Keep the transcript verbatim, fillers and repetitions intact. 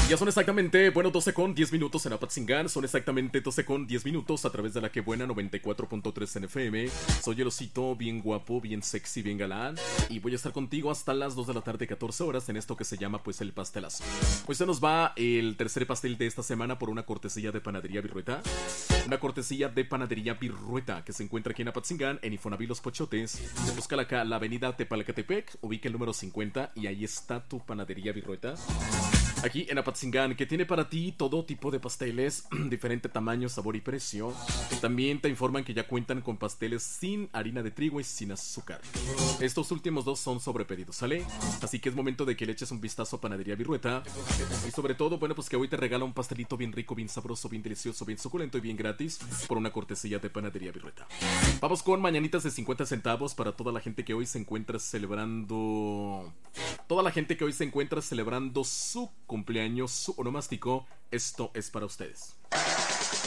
Ya son exactamente, bueno, doce con diez minutos en Apatzingán. Son exactamente doce con diez minutos a través de la que buena noventa y cuatro punto tres en F M. Soy el osito, bien guapo, bien sexy, bien galán. Y voy a estar contigo hasta las dos de la tarde, catorce horas, en esto que se llama pues el pastelazo. Pues se nos va el tercer pastel de esta semana por una cortesía de Panadería Virrueta. Una cortesía de Panadería Virrueta que se encuentra aquí en Apatzingán, en Infonavit Los Pochotes. Búscala acá, la avenida Tepalcatepec, ubica el número cincuenta y ahí está tu Panadería Virrueta. Aquí en Apatzingán, que tiene para ti todo tipo de pasteles, diferente tamaño, sabor y precio. También te informan que ya cuentan con pasteles sin harina de trigo y sin azúcar. Estos últimos dos son sobre pedido, ¿sale? Así que es momento de que le eches un vistazo a Panadería Virrueta. Y sobre todo, bueno, pues que hoy te regala un pastelito bien rico, bien sabroso, bien delicioso, bien suculento y bien gratis por una cortesía de Panadería Virrueta. Vamos con mañanitas de cincuenta centavos para toda la gente que hoy se encuentra celebrando... Toda la gente que hoy se encuentra celebrando su cumpleaños, su onomástico. Esto es para ustedes.